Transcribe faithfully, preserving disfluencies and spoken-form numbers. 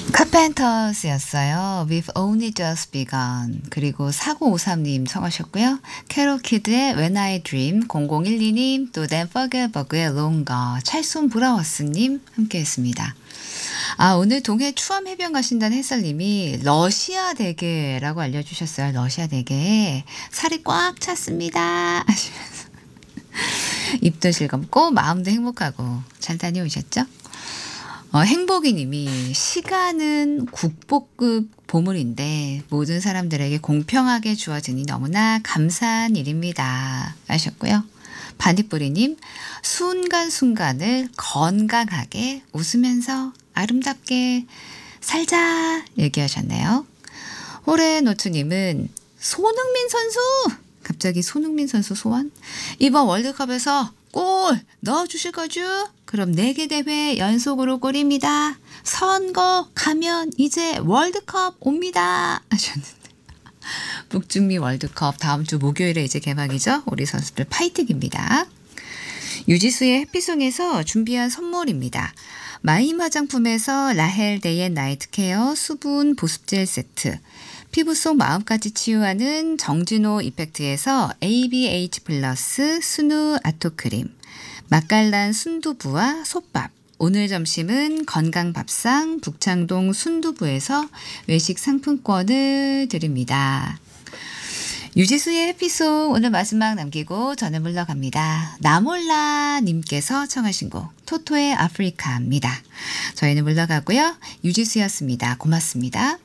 카펜터스였어요. We've only just begun. 그리고 사구오삼 님 청하셨고요. 캐롤키드의 When I Dream, 공공일이 님, 또 Dan Fogelberg의 Longer, 찰순 브라워스님 함께했습니다. 아, 오늘 동해 추암 해변 가신다는 햇살님이 러시아 대게라고 알려주셨어요. 러시아 대게 살이 꽉 찼습니다 하시면서 입도 즐겁고 마음도 행복하고 잘 다녀오셨죠? 어, 행복이님이 시간은 국보급 보물인데 모든 사람들에게 공평하게 주어지니 너무나 감사한 일입니다 하셨고요. 반딧불이님 순간순간을 건강하게 웃으면서 아름답게 살자 얘기하셨네요. 호레노츠님은 손흥민 선수 갑자기 손흥민 선수 소원? 이번 월드컵에서 골 넣어주실 거죠? 그럼 네 개 대회 연속으로 골입니다. 선거 가면 이제 월드컵 옵니다 하셨는데 북중미 월드컵 다음 주 목요일에 이제 개막이죠. 우리 선수들 파이팅입니다. 유지수의 해피송에서 준비한 선물입니다. 마임 화장품에서 라헬 데이앤 나이트 케어 수분 보습젤 세트, 피부 속 마음까지 치유하는 정진호 이펙트에서 에이비에이치 플러스 스누 아토크림, 맛깔난 순두부와 솥밥, 오늘 점심은 건강밥상 북창동 순두부에서 외식 상품권을 드립니다. 유지수의 해피송 오늘 마지막 남기고 저는 물러갑니다. 나몰라 님께서 청하신 곡 토토의 아프리카입니다. 저희는 물러가고요. 유지수였습니다. 고맙습니다.